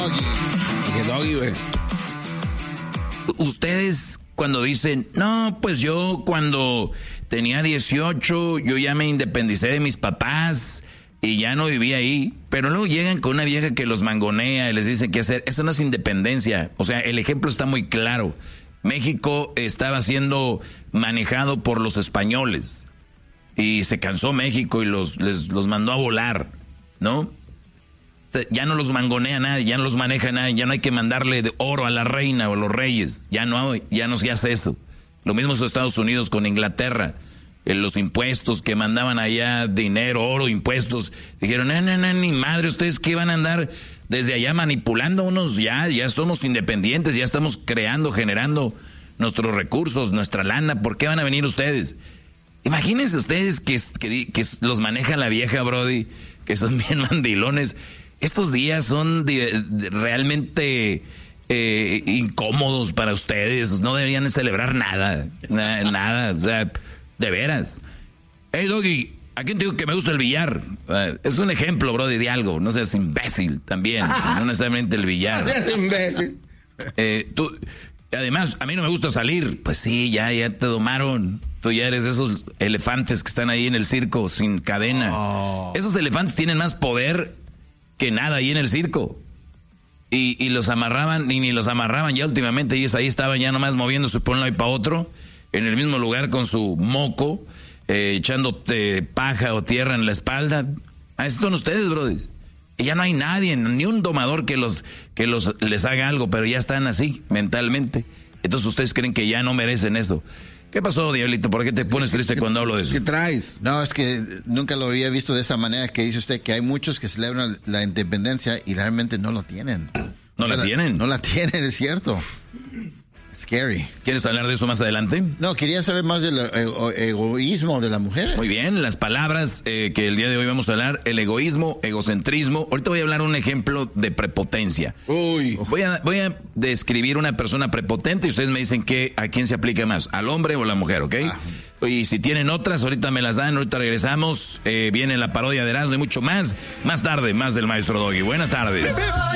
Doggy, güey. Ustedes cuando dicen, no, pues yo cuando tenía 18, yo ya me independicé de mis papás y ya no vivía ahí. Pero luego llegan con una vieja que los mangonea y les dice qué hacer. Eso no es independencia. O sea, el ejemplo está muy claro. México estaba siendo manejado por los españoles. Y se cansó México y los mandó a volar, ¿no? Ya no los mangonea nadie, ya no los maneja nadie, ya no hay que mandarle de oro a la reina o a los reyes, ya no se hace eso. Lo mismo en Estados Unidos con Inglaterra, los impuestos que mandaban allá, dinero, oro, impuestos, dijeron, no, ni madre, ustedes que van a andar desde allá manipulando unos, ya somos independientes, ya estamos generando nuestros recursos, nuestra lana, ¿por qué van a venir ustedes? Imagínense ustedes que los maneja la vieja, brody, que son bien mandilones. Estos días son realmente incómodos para ustedes. No deberían celebrar nada. Nada. O sea, de veras. Hey, Doggy, ¿a quién te digo que me gusta el billar? Es un ejemplo, brody, de algo. No seas imbécil también. No necesariamente el billar. imbécil. Además, a mí no me gusta salir. Pues sí, ya te domaron. Tú ya eres esos elefantes que están ahí en el circo sin cadena. Oh. Esos elefantes tienen más poder que nada ahí en el circo. Y los amarraban, y ni los amarraban ya últimamente. Ellos ahí estaban ya nomás moviéndose por un lado y para otro, en el mismo lugar con su moco, echándote paja o tierra en la espalda. Así son ustedes, brothers. Y ya no hay nadie, ni un domador que les haga algo, pero ya están así, mentalmente. Entonces ustedes creen que ya no merecen eso. ¿Qué pasó, Diablito? ¿Por qué te pones triste cuando hablo de eso? ¿Qué traes? No, es que nunca lo había visto de esa manera que dice usted, que hay muchos que celebran la independencia y realmente no lo tienen. ¿No la tienen? No la tienen, es cierto. Scary. ¿Quieres hablar de eso más adelante? No, quería saber más del egoísmo de las mujeres. Muy bien, las palabras que el día de hoy vamos a hablar, el egoísmo, egocentrismo. Ahorita voy a hablar un ejemplo de prepotencia. Uy. Voy a describir una persona prepotente y ustedes me dicen a quién se aplica más, al hombre o a la mujer, ¿ok? Y si tienen otras, ahorita me las dan, ahorita regresamos. Viene la parodia de Erasmo y mucho más. Más tarde, más del Maestro Doggy. Buenas tardes.